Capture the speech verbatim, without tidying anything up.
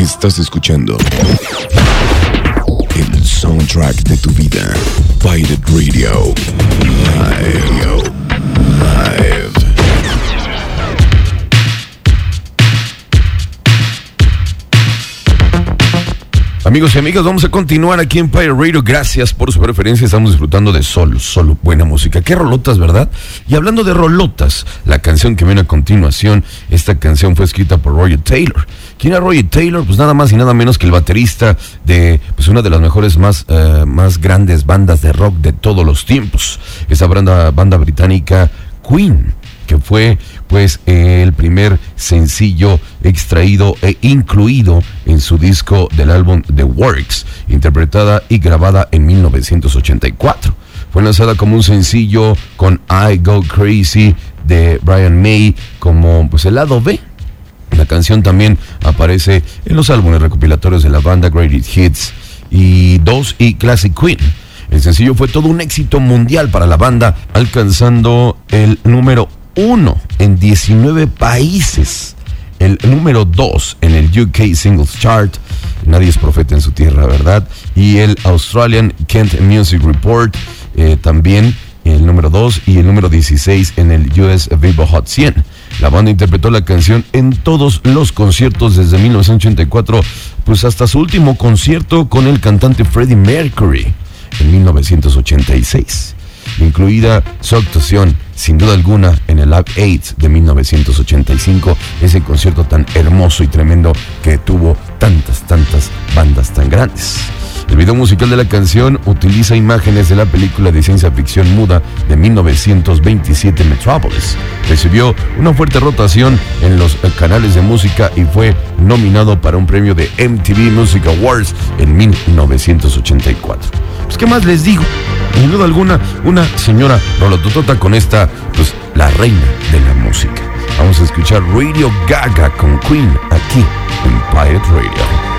Estás escuchando el soundtrack de tu vida. Pirate Radio Live. Live. Amigos y amigas, vamos a continuar aquí en Pirate Radio. Gracias por su preferencia. Estamos disfrutando de solo, solo buena música. Qué rolotas, ¿verdad? Y hablando de rolotas, la canción que viene a continuación, esta canción fue escrita por Roger Taylor. ¿Quién era Roger Taylor? Pues nada más y nada menos que el baterista de pues una de las mejores, más, uh, más grandes bandas de rock de todos los tiempos. Esa banda, banda británica Queen, que fue pues eh, el primer sencillo extraído e incluido en su disco del álbum The Works, interpretada y grabada en mil novecientos ochenta y cuatro. Fue lanzada como un sencillo con I Go Crazy de Brian May como pues el lado B. La canción también aparece en los álbumes recopilatorios de la banda Greatest Hits y dos y Classic Queen. El sencillo fue todo un éxito mundial para la banda, alcanzando el número uno en diecinueve países, el número dos en el U K Singles Chart, nadie es profeta en su tierra, ¿verdad? Y el Australian Kent Music Report, eh, también el número dos y el número dieciséis en el U S Billboard Hot cien. La banda interpretó la canción en todos los conciertos desde mil novecientos ochenta y cuatro, pues hasta su último concierto con el cantante Freddie Mercury en mil novecientos ochenta y seis, incluida su actuación, sin duda alguna, en el Live Aid de mil novecientos ochenta y cinco, ese concierto tan hermoso y tremendo que tuvo tantas, tantas bandas tan grandes. El video musical de la canción utiliza imágenes de la película de ciencia ficción muda de mil novecientos veintisiete Metropolis. Recibió una fuerte rotación en los canales de música y fue nominado para un premio de M T V Music Awards en mil novecientos ochenta y cuatro. Pues, ¿qué más les digo? Sin duda alguna, una señora rolototota con esta, pues, la reina de la música. Vamos a escuchar Radio Gaga con Queen aquí en Pirate Radio.